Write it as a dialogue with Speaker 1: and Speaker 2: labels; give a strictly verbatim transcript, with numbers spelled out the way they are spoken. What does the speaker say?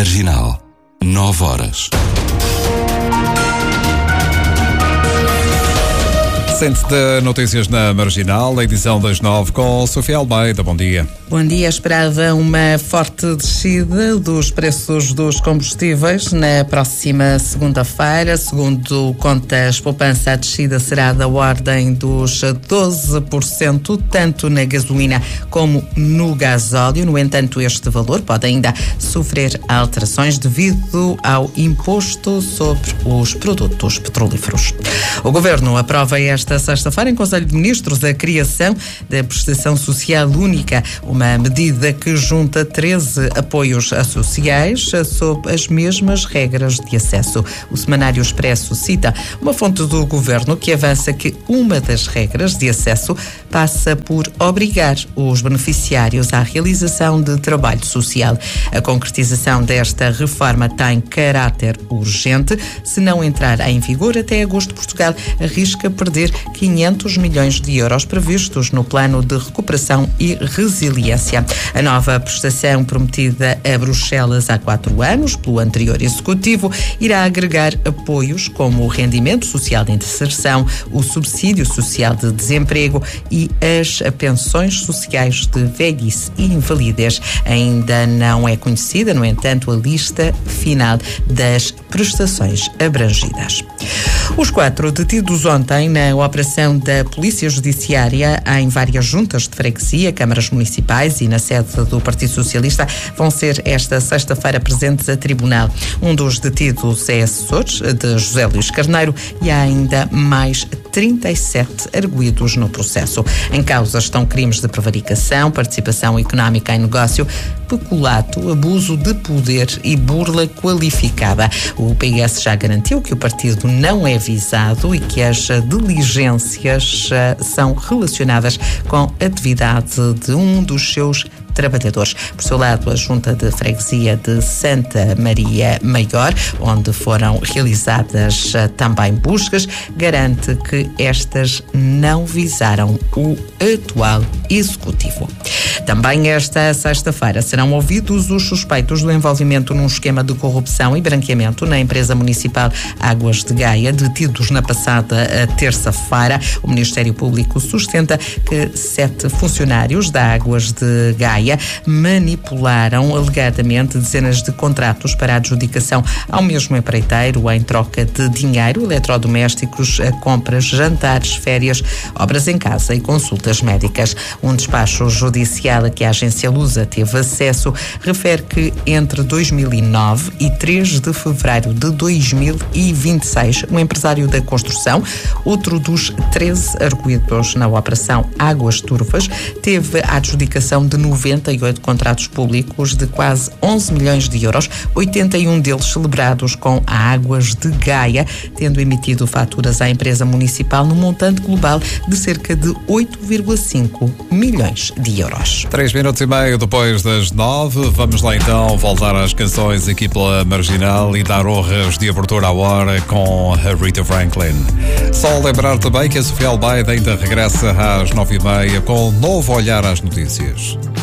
Speaker 1: Marginal, nove horas.
Speaker 2: Centro de Notícias na Marginal, edição das nove, com Sofia Almeida. Bom dia.
Speaker 3: Bom dia. Esperava uma forte descida dos preços dos combustíveis na próxima segunda-feira. Segundo contas poupança, a descida será da ordem dos doze por cento, tanto na gasolina como no gasóleo. No entanto, este valor pode ainda sofrer alterações devido ao imposto sobre os produtos petrolíferos. O Governo aprova esta sexta-feira em Conselho de Ministros a criação da Prestação Social Única, uma medida que junta treze apoios sociais sob as mesmas regras de acesso. O Semanário Expresso cita uma fonte do Governo que avança que uma das regras de acesso passa por obrigar os beneficiários à realização de trabalho social. A concretização desta reforma tem caráter urgente. Se não entrar em vigor até agosto, Portugal arrisca perder quinhentos milhões de euros previstos no Plano de Recuperação e Resiliência. A nova prestação, prometida a Bruxelas há quatro anos pelo anterior Executivo, irá agregar apoios como o rendimento social de inserção, o subsídio social de desemprego e as pensões sociais de velhice e invalidez. Ainda não é conhecida, no entanto, a lista final das prestações abrangidas. Os quatro detidos ontem na operação da Polícia Judiciária em várias juntas de freguesia, câmaras municipais e na sede do Partido Socialista vão ser esta sexta-feira presentes a tribunal. Um dos detidos é assessor de José Luís Carneiro e há ainda mais trinta e sete arguidos no processo. Em causa estão crimes de prevaricação, participação económica em negócio, peculato, abuso de poder e burla qualificada. O P S já garantiu que o partido não é visado e que as diligências são relacionadas com a atividade de um dos seus trabalhadores. Por seu lado, a Junta de Freguesia de Santa Maria Maior, onde foram realizadas também buscas, garante que estas não visaram o atual Executivo. Também esta sexta-feira serão ouvidos os suspeitos do envolvimento num esquema de corrupção e branqueamento na empresa municipal Águas de Gaia, detidos na passada terça-feira. O Ministério Público sustenta que sete funcionários da Águas de Gaia manipularam alegadamente dezenas de contratos para adjudicação ao mesmo empreiteiro em troca de dinheiro, eletrodomésticos, compras, jantares, férias, obras em casa e consultas médicas. Um despacho judicial a que a agência Lusa teve acesso refere que entre dois mil e nove e três de fevereiro de dois mil e vinte e seis, um empresário da construção, outro dos treze arguidos na operação Águas Turvas, teve a adjudicação de noventa e oito contratos públicos de quase onze milhões de euros, oitenta e um deles celebrados com a Águas de Gaia, tendo emitido faturas à empresa municipal no montante global de cerca de oito vírgula cinco milhões de euros.
Speaker 2: Três minutos e meio depois das nove, vamos lá então voltar às canções aqui pela Marginal e dar honras de abertura à hora com a Rita Franklin. Só lembrar também que a Sofia Almeida ainda regressa às nove e meia com um novo olhar às notícias.